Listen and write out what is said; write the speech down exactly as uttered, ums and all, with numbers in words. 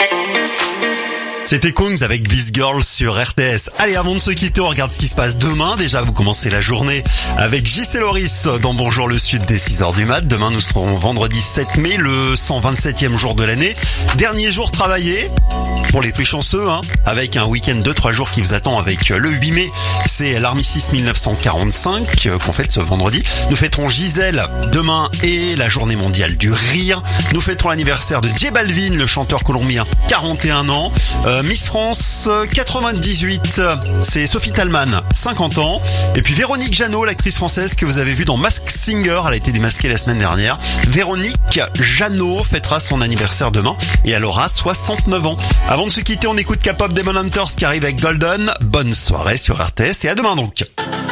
C'était Kungs avec This Girl sur R T S. Allez, avant de se quitter, on regarde ce qui se passe demain. Déjà, vous commencez la journée avec J C Loris dans Bonjour le Sud dès six heures du mat. Demain, nous serons vendredi sept mai, le cent vingt-septième jour de l'année. Dernier jour travaillé pour les plus chanceux, hein, avec un week-end de trois jours qui vous attend avec le huit mai. C'est l'armistice mille neuf cent quarante-cinq qu'on fête ce vendredi. Nous fêterons Gisèle demain et la journée mondiale du rire. Nous fêterons l'anniversaire de J Balvin, le chanteur colombien, quarante et un ans. Euh, Miss France quatre-vingt-dix-huit, c'est Sophie Talman, cinquante ans. Et puis Véronique Jeannot, l'actrice française que vous avez vue dans Masked Singer, elle a été démasquée la semaine dernière. Véronique Jeannot fêtera son anniversaire demain et elle aura soixante-neuf ans. Avant de se quitter, on écoute K-pop Demon Hunters qui arrive avec Golden. Bonne soirée sur R T S et à demain donc.